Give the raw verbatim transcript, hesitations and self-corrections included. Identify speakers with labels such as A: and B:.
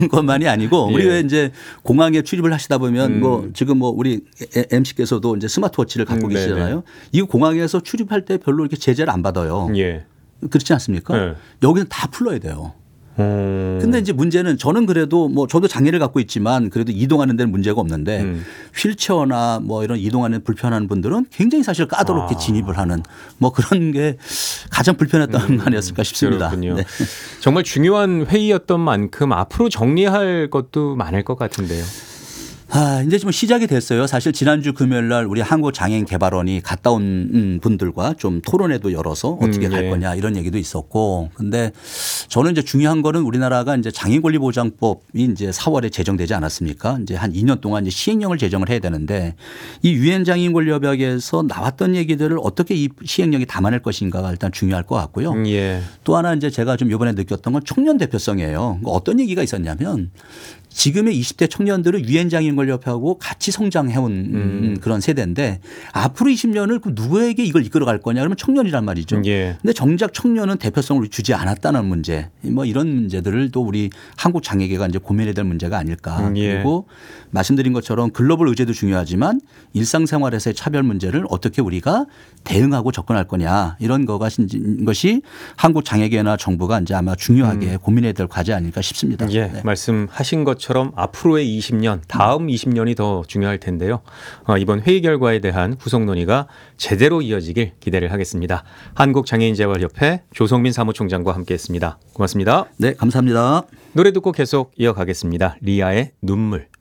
A: 것만이 아니고 우리
B: 예.
A: 왜 이제 공항에 출입을 하시다 보면
B: 음.
A: 뭐 지금 뭐 우리 엠씨께서도 이제 스마트워치를 갖고
B: 음,
A: 계시잖아요. 이 공항에서 출입할 때 별로 이렇게 제재를 안 받아요.
B: 예.
A: 그렇지 않습니까?
B: 네.
A: 여기는 다 풀러야 돼요.
B: 음.
A: 근데 이제 문제는 저는 그래도 뭐 저도 장애를 갖고 있지만 그래도 이동하는 데는 문제가 없는데
B: 음.
A: 휠체어나 뭐 이런 이동하는 불편한 분들은 굉장히 사실 까다롭게
B: 아.
A: 진입을 하는 뭐 그런 게 가장 불편했던 거 아니었을까 싶습니다.
B: 그렇군요.
A: 네.
B: 정말 중요한 회의였던 만큼 앞으로 정리할 것도 많을 것 같은데요.
A: 아, 이제 좀 시작이 됐어요. 사실 지난주 금요일 날 우리 한국장애인개발원이 갔다 온 분들과 좀 토론회도 열어서 어떻게
B: 음,
A: 갈
B: 예.
A: 거냐 이런 얘기도 있었고. 근데 저는 이제 중요한 거는 우리나라가 이제 장애권리보장법이 이제 사월에 제정되지 않았습니까? 이제 한 이 년 동안 이제 시행령을 제정을 해야 되는데 이 유엔 장애인권리협약에서 나왔던 얘기들을 어떻게 이 시행령이 담아낼 것인가가 일단 중요할 것 같고요.
B: 음, 예.
A: 또 하나 이제 제가 좀 이번에 느꼈던 건 청년 대표성이에요. 어떤 얘기가 있었냐면 지금의 이십 대 청년들은 유엔 장애인권리협약하고 같이 성장해온
B: 음.
A: 그런 세대인데 앞으로 이십 년을 누구에게 이걸 이끌어갈 거냐 그러면 청년이란 말이죠.
B: 예.
A: 근데 정작 청년은 대표성을 주지 않았다는 문제 뭐 이런 문제들을 또 우리 한국 장애계가 이제 고민해야 될 문제가 아닐까.
B: 음, 예.
A: 그리고 말씀드린 것처럼 글로벌 의제도 중요하지만 일상생활에서의 차별 문제를 어떻게 우리가 대응하고 접근할 거냐 이런 거가 것이 한국 장애계나 정부가 이제 아마 중요하게
B: 음.
A: 고민해야 될 과제 아닐까 싶습니다.
B: 예,
A: 네.
B: 말씀하신 것처럼 앞으로의 이십 년, 다음 이십 년이 더 중요할 텐데요. 어, 이번 회의 결과에 대한 후속 논의가 제대로 이어지길 기대를 하겠습니다. 한국장애인재활협회 조성민 사무총장과 함께했습니다. 고맙습니다.
A: 네, 감사합니다.
B: 노래 듣고 계속 이어가겠습니다. 리아의 눈물.